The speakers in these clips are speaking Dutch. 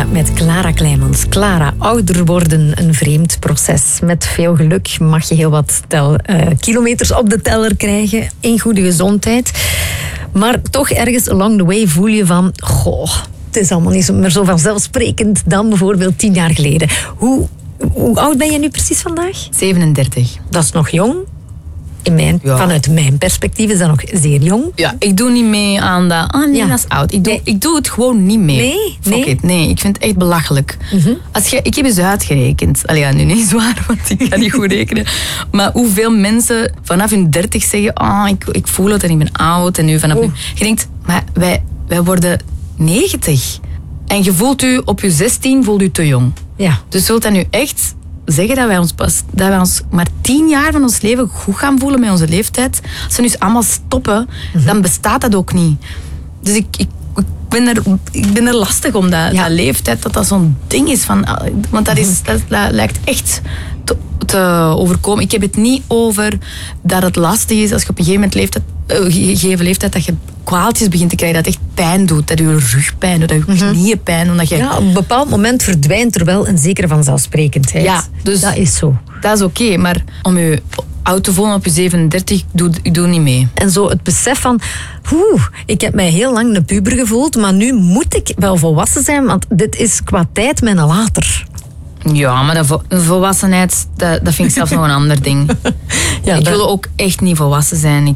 met Clara Kleimans. Clara, ouder worden een vreemd proces. Met veel geluk mag je heel wat kilometers op de teller krijgen in goede gezondheid. Maar toch ergens along the way voel je van... Goh, het is allemaal niet meer zo vanzelfsprekend dan bijvoorbeeld 10 jaar geleden. Hoe oud ben je nu precies vandaag? 37. Dat is nog jong. Vanuit mijn perspectief is dat nog zeer jong. Ja, ik doe niet mee aan dat... dat is oud. Ik doe het gewoon niet mee. Nee, ik vind het echt belachelijk. Mm-hmm. Ik heb eens uitgerekend. Nu niet zwaar, want ik kan niet goed rekenen. Maar hoeveel mensen vanaf hun 30 zeggen... ik voel het en ik ben oud. En nu vanaf nu... Je denkt, maar wij worden 90. En je voelt u op je 16 voelt u te jong. Ja. Dus zult dat nu echt... zeggen dat wij ons maar 10 jaar van ons leven goed gaan voelen met onze leeftijd. Als we nu allemaal stoppen, dan bestaat dat ook niet. Dus ik ben er lastig om dat leeftijd, dat zo'n ding is. Want dat lijkt echt te overkomen. Ik heb het niet over dat het lastig is als je op een gegeven leeftijd dat je kwaaltjes begint te krijgen, dat het echt pijn doet. Dat je rugpijn doet, dat je knieën pijn doet. Ja, op een bepaald moment verdwijnt er wel een zekere vanzelfsprekendheid. Ja, dus dat is zo. Dat is oké, maar om je oud te voelen op je 37, ik doe niet mee. En zo het besef van, ik heb mij heel lang een puber gevoeld, maar nu moet ik wel volwassen zijn, want dit is qua tijd mijn later. Ja, maar volwassenheid, dat vind ik zelfs nog een ander ding. Ik wil ook echt niet volwassen zijn.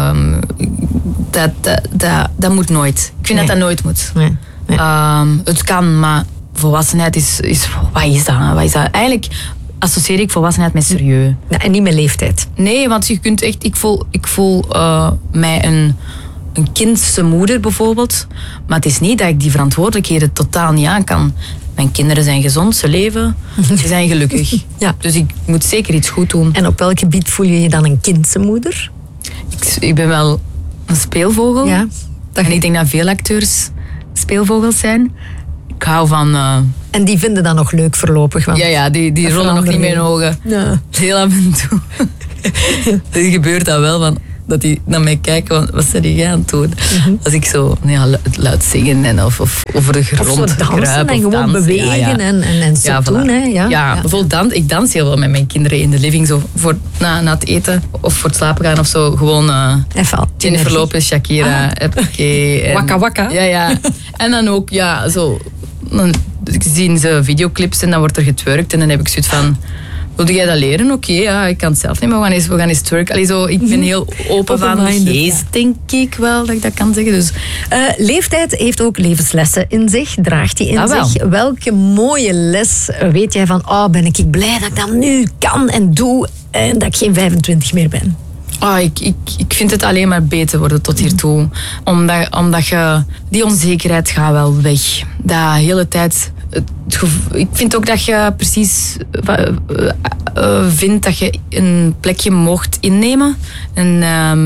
Dat moet nooit. Ik vind dat nooit moet. Nee. Het kan, maar volwassenheid is... Wat is dat? Eigenlijk associeer ik volwassenheid met serieus. Ja, en niet met leeftijd. Nee, want je kunt echt... Ik voel mij een kindse moeder bijvoorbeeld. Maar het is niet dat ik die verantwoordelijkheden totaal niet aan kan. Mijn kinderen zijn gezond, ze leven, ze zijn gelukkig. Ja. Dus ik moet zeker iets goed doen. En op welk gebied voel je je dan een kindse moeder? Ik ben wel een speelvogel. Ja. En ik denk dat veel acteurs speelvogels zijn. Ik hou van... En die vinden dat nog leuk voorlopig? Want die rollen nog niet meer in ogen. Ja. Heel af en toe. Er gebeurt dat wel, van... dat die naar mij kijken, wat zijn die aan het doen? Als ik zo luid zingen en of over de grond of zo dansen en gewoon bewegen en zo doen. Hè? Ja, bijvoorbeeld ik dans heel wel met mijn kinderen in de living, zo na het eten of voor het slapen gaan of zo. Gewoon Jennifer Lopez, Shakira, Waka Waka. Ja. En dan ook, zo... Dan zien ze videoclips en dan wordt er getwerkt en dan heb ik zoiets van... Wilde jij dat leren? Oké, ik kan het zelf niet, maar we gaan eens twerken. Ik ben heel open van geest, denk ik wel, dat ik dat kan zeggen. Dus. Leeftijd heeft ook levenslessen in zich, draagt die in zich. Welke mooie les weet jij van, ben ik blij dat ik dat nu kan en doe en dat ik geen 25 meer ben? Ik vind het alleen maar beter worden tot hiertoe. Omdat je... Die onzekerheid gaat wel weg. Dat hele tijd... Ik vind ook dat je precies vindt dat je een plekje mocht innemen. En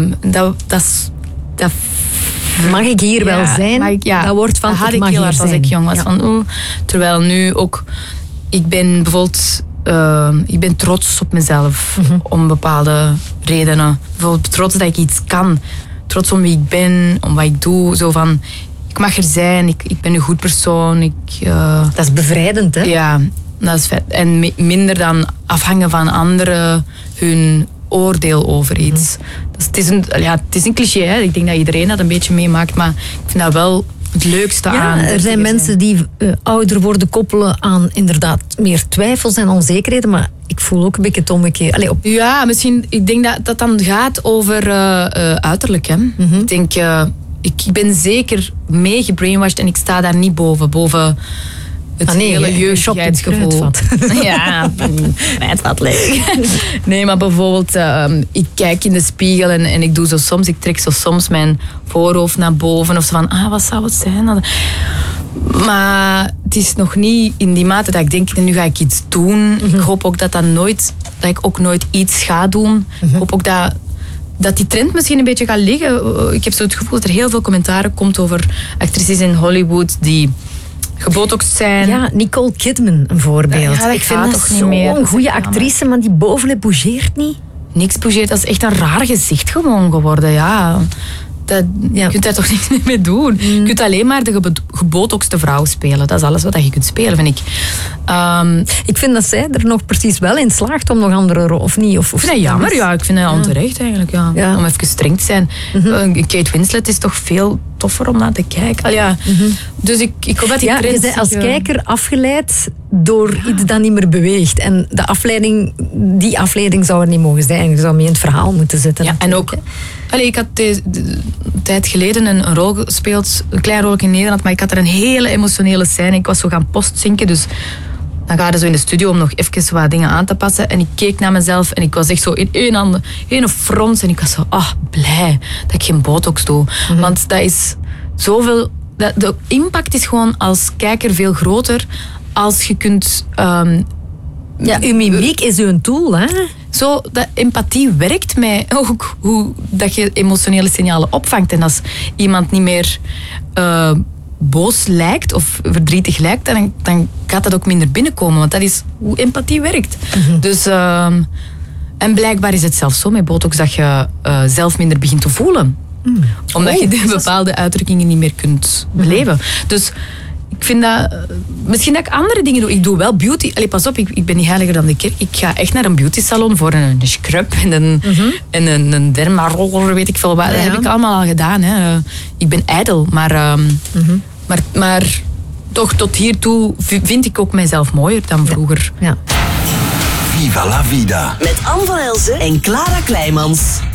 dat mag ik hier wel zijn? Dat wordt van, dat had ik heel hard als ik jong was. Van, terwijl nu ook... Ik ben bijvoorbeeld... ik ben trots op mezelf. Om bepaalde redenen. Bijvoorbeeld trots dat ik iets kan. Trots om wie ik ben, om wat ik doe. Zo van... Ik mag er zijn, ik ben een goed persoon. Dat is bevrijdend, hè? Ja, dat is vet. En minder dan afhangen van anderen hun oordeel over iets. Dus het is een cliché, hè? Ik denk dat iedereen dat een beetje meemaakt, maar ik vind dat wel het leukste aan. Er zijn mensen die ouder worden koppelen aan inderdaad meer twijfels en onzekerheden, maar ik voel ook een beetje het omgekeerd. Ja, misschien, ik denk dat dat dan gaat over uiterlijk, hè? Ik denk... Ik ben zeker mee gebrainwashed en ik sta daar niet boven het hele jeugdigheidsgevoel. Ja, het wat leuk. Nee, maar bijvoorbeeld, ik kijk in de spiegel en ik doe zo soms, ik trek zo soms mijn voorhoofd naar boven of zo van, wat zou het zijn? Maar het is nog niet in die mate dat ik denk, nu ga ik iets doen. Ik hoop ook dat ik ook nooit iets ga doen. Ik hoop ook dat die trend misschien een beetje gaat liggen. Ik heb zo het gevoel dat er heel veel commentaren komt over actrices in Hollywood die gebotoxed zijn. Ja, Nicole Kidman een voorbeeld. Ja, ik vind dat zo'n goede actrice, maar die bovenlip bougeert niet. Niks bougeert, dat is echt een raar gezicht gewoon geworden, ja. Je kunt daar toch niks meer mee doen. Je kunt alleen maar de gebotoxte vrouw spelen. Dat is alles wat je kunt spelen, vind ik. Ik vind dat zij er nog precies wel in slaagt om nog andere rollen, of niet? Of vind dat jammer, ja. Ik vind dat onterecht eigenlijk, ja. Om even streng te zijn. Kate Winslet is toch veel toffer om naar te kijken. Dus ik hoop dat die trend... Je bent als kijker afgeleid door iets dat niet meer beweegt. En die afleiding zou er niet mogen zijn. Je zou mee in het verhaal moeten zitten. Ja, en ook... ik had een tijd geleden een rol gespeeld, een klein rol in Nederland, maar ik had er een hele emotionele scène. Ik was zo gaan postzinken, dus dan ga je zo in de studio om nog even wat dingen aan te passen. En ik keek naar mezelf en ik was echt zo in één frons. En ik was zo, blij dat ik geen botox doe. Want dat is zoveel... De impact is gewoon als kijker veel groter als je kunt... uw mimiek is uw tool, hè? Zo, dat empathie werkt mij ook. Hoe dat je emotionele signalen opvangt. En als iemand niet meer boos lijkt of verdrietig lijkt, dan gaat dat ook minder binnenkomen. Want dat is hoe empathie werkt. Dus, en blijkbaar is het zelfs zo met botox dat je zelf minder begint te voelen. Omdat je bepaalde uitdrukkingen niet meer kunt beleven. Dus... Ik vind dat... Misschien dat ik andere dingen doe. Ik doe wel beauty. Allee, pas op, ik ben niet heiliger dan de kerk. Ik ga echt naar een beauty salon voor een scrub en een dermaroller, weet ik veel wat. Dat heb ik allemaal al gedaan. Hè. Ik ben ijdel, maar toch tot hiertoe vind ik ook mijzelf mooier dan vroeger. Viva la vida. Met Anne van Elzen en Clara Kleimans.